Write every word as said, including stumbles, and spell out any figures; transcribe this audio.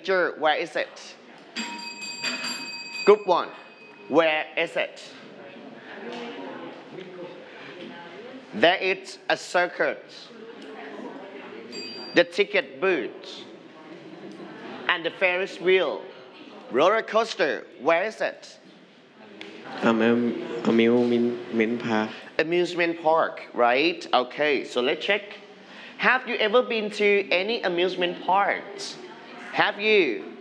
picture, where is it? Group one, where is it? There is a circus, the ticket booth, and the Ferris wheel. Roller coaster, where is it? Am- amusement park. Amusement park, right? Okay, so let's check. Have you ever been to any amusement parks? Have you?